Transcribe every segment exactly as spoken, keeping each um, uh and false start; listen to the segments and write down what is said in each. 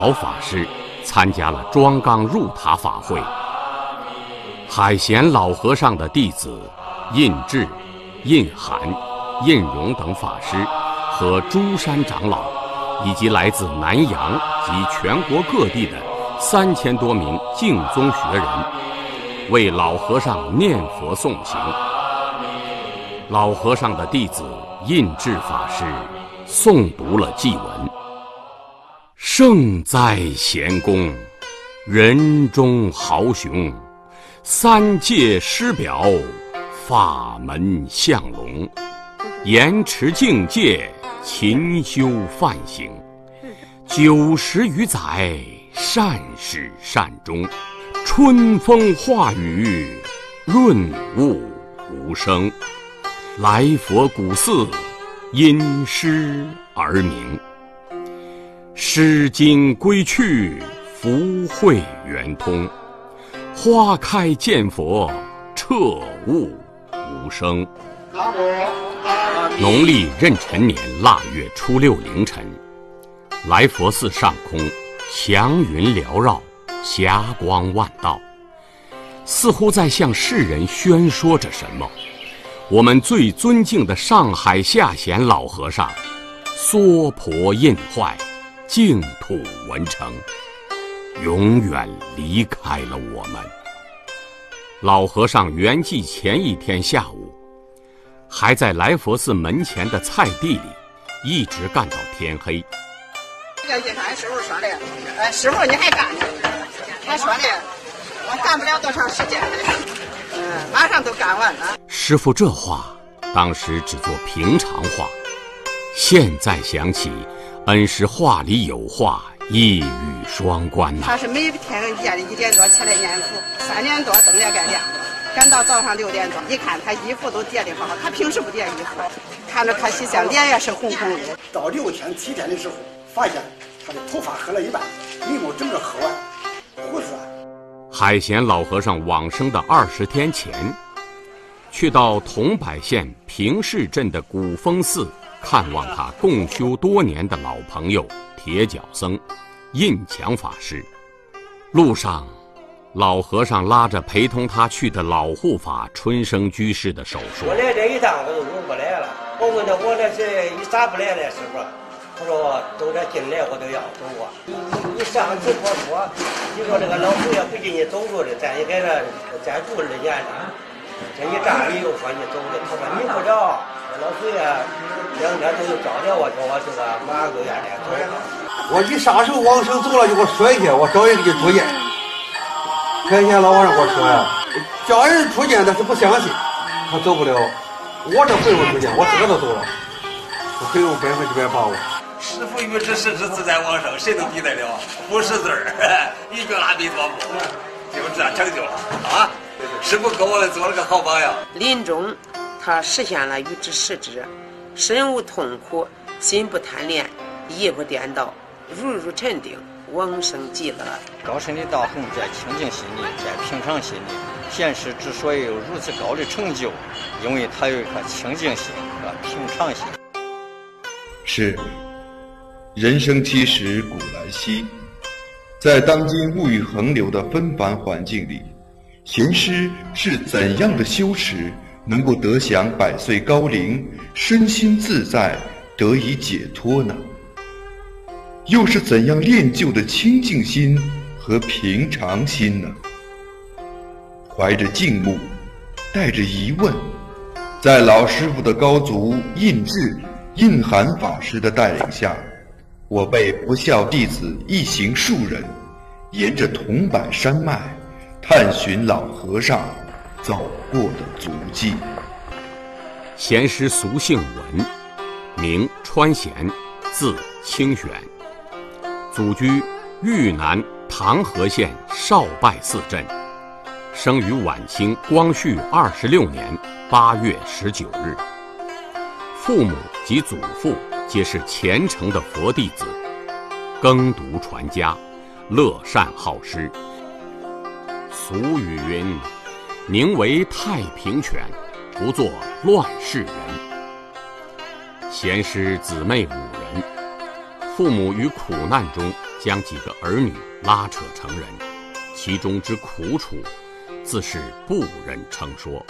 老法师参加了庄纲入塔法会。海贤老和尚的弟子印智、印涵、印荣等法师和诸山长老，以及来自南洋及全国各地的三千多名净宗学人，为老和尚念佛诵行。老和尚的弟子印智法师诵读了祭文：圣哉贤公，人中豪雄，三界师表，法门相隆，严持境界，勤修梵行，九十余载，善始善终，春风化雨，润物无声。来佛古寺，因诗而名。诗经归去，福慧圆通。花开见佛，彻悟无声。农历壬辰年腊月初六凌晨，来佛寺上空祥云缭绕，霞光万道，似乎在向世人宣说着什么。我们最尊敬的上海下贤老和尚娑婆印坏，净土文成，永远离开了我们。老和尚圆寂前一天下午，还在来佛寺门前的菜地里一直干到天黑。 这个俺师傅说的，呃，师傅你还干呢？他说的，我干不了多长时间了，嗯，马上都干完了。 师傅这话当时只做平常话，现在想起，恩师话里有话，一语双关呐、啊。 他是每天夜里一点多起来念佛，三点多灯也该亮了，赶到早上六点钟，一看他衣服都叠得好好，他平时不叠衣服，看着可喜相，脸也是红红的。 到六天七天的时候，发现他的头发黑了一半，眉毛整个黑完，胡子。 海贤老和尚往生的二十天前，去到桐柏县平市镇的古峰寺看望他共修多年的老朋友铁脚僧印强法师。路上，老和尚拉着陪同他去的老护法春生居士的手说：“ 我来这一趟我都用不来了。我问他我这是你咋不来了，师傅？他说都这进来我都要走啊。你你你上次我说，你说这个老佛爷不进去走路的，咱也给他再住二年了。这一站里又说你走的，他说你不着，老佛爷两天都找着我，叫我这个马上就让他走。 我一啥时候往生走了就给我说一下，我找人给你出见。开天老和尚给我说呀，叫人出见他是不相信，他走不了。我这回我出见，我自个都走了，我很有百分之百把握。 师父于知是知自在往生，谁能比得了？不识字儿，一句阿弥陀佛，就这样成就了啊！师父给我们做了个好榜样。 临终，他实现了与之实知，身无痛苦，心不贪恋，意不颠倒，如如沉定，往生极乐。 高深的道行在清净心里，在平常心里。贤师之所以有如此高的成就，因为他有一颗清净心和平常心。 是。人生七十古来稀，在当今物欲横流的纷繁环境里，贤师是怎样的修持能够得享百岁高龄，身心自在，得以解脱呢？又是怎样练就的清净心和平常心呢？怀着敬慕，带着疑问，在老师傅的高足印智、印涵法师的带领下，我辈不孝弟子一行数人，沿着桐柏山脉，探寻老和尚走过的足迹。 贤师俗姓文，名川贤，字清玄，祖居豫南唐河县少拜寺镇，生于晚清光绪二十六年八月十九日。父母及祖父皆是虔诚的佛弟子，耕读传家，乐善好施。俗语云：宁为太平犬，不做乱世人。贤师姊妹五人，父母于苦难中将几个儿女拉扯成人，其中之苦楚，自是不忍称说。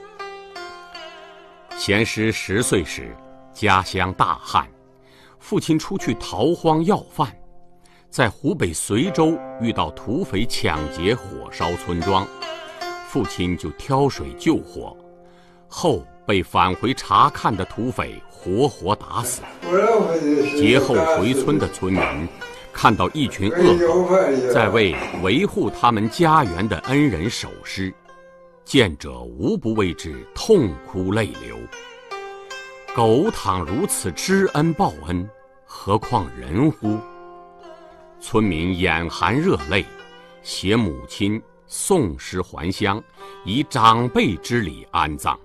贤师十岁时，家乡大旱，父亲出去逃荒要饭，在湖北随州遇到土匪抢劫，火烧村庄，父亲就挑水救火，后被返回查看的土匪活活打死。劫后回村的村民看到一群恶狗在为维护他们家园的恩人守尸，见者无不为之痛哭泪流。狗倘如此知恩报恩，何况人乎？村民眼含热泪，携母亲送尸还乡，以长辈之礼安葬。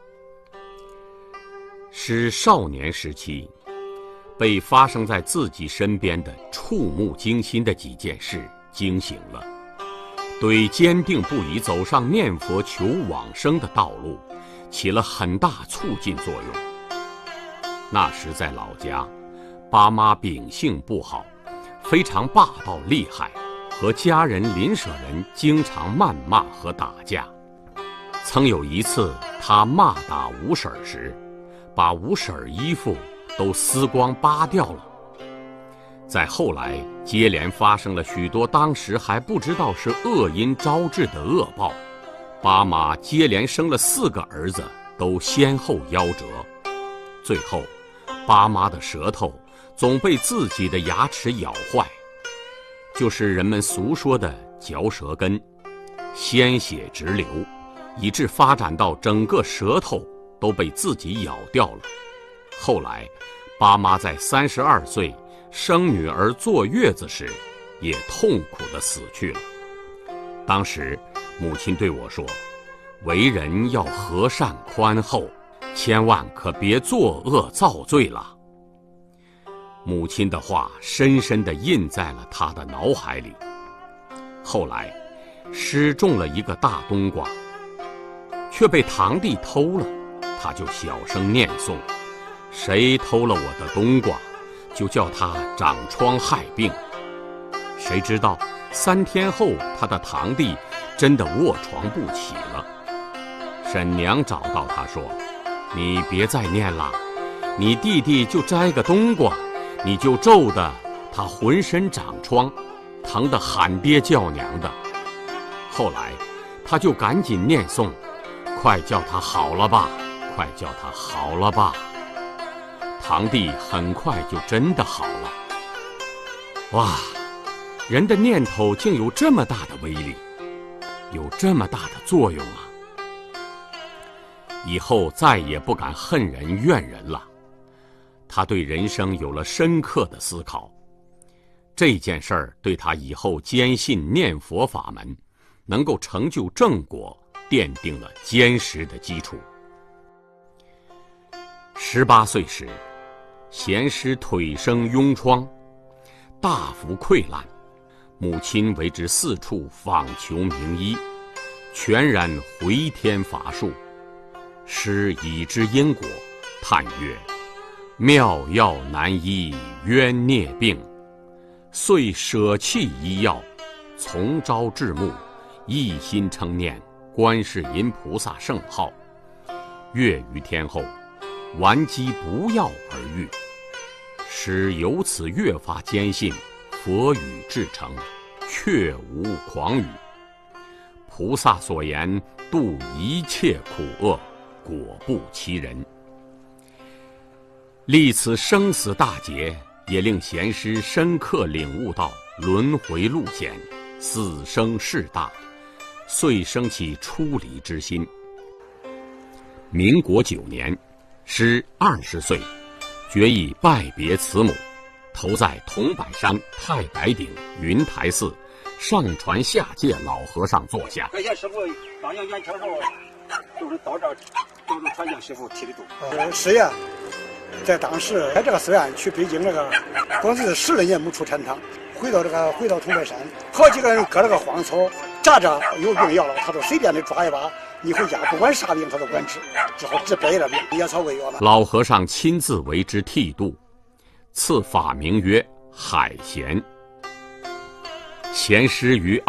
使少年时期被发生在自己身边的触目惊心的几件事惊醒了，对坚定不移走上念佛求往生的道路起了很大促进作用。那时在老家，爸妈秉性不好，非常霸道厉害，和家人邻舍人经常谩骂和打架。曾有一次他骂打吴婶时，把吴婶衣服都撕光扒掉了。再后来接连发生了许多当时还不知道是恶因招致的恶报，爸妈接连生了四个儿子，都先后夭折。最后爸妈的舌头总被自己的牙齿咬坏，就是人们俗说的嚼舌根，鲜血直流，以致发展到整个舌头都被自己咬掉了。后来爸妈在三十二岁生女儿坐月子时，也痛苦地死去了。当时母亲对我说，为人要和善宽厚，千万可别作恶造罪了。母亲的话深深地印在了他的脑海里。后来失种了一个大冬瓜，却被堂弟偷了，他就小声念诵，谁偷了我的冬瓜，就叫他长疮害病。谁知道三天后他的堂弟真的卧床不起了。婶娘找到他说，你别再念了，你弟弟就摘个冬瓜，你就咒得他浑身长疮，疼得喊爹叫娘的。后来他就赶紧念诵，快叫他好了吧，快叫他好了吧。堂弟很快就真的好了。哇，人的念头竟有这么大的威力，有这么大的作用啊！以后再也不敢恨人怨人了。他对人生有了深刻的思考，这件事儿对他以后坚信念佛法门能够成就正果奠定了坚实的基础。十八岁时，贤师腿生痈疮，大幅溃烂，母亲为之四处访求名医，全然回天乏术。师已知因果，叹曰：妙药难医冤孽病，遂舍弃医药，从朝至暮，一心称念观世音菩萨圣号。月余天后，顽疾不药而愈。师由此越发坚信佛语至诚，确无诳语。菩萨所言度一切苦厄，果不其人。历此生死大劫，也令贤师深刻领悟到轮回路险，死生事大，遂生起出离之心。民国九年，师二十岁，决意拜别慈母，投在桐柏山太白顶云台寺上传下界老和尚座下。 感谢师傅当年元朝后，就是到这儿帮助传教师傅剃的度。呃，师爷在当时在这个寺院去北京那个，光是十来年没出禅堂，回到这个回到桐柏山，好几个人割了个荒草，扎着有病要了，他说随便的抓一把，你回家不管啥病他都管治，之后治别的病，野草为药了。 老和尚亲自为之剃度，赐法名曰海贤， 贤师于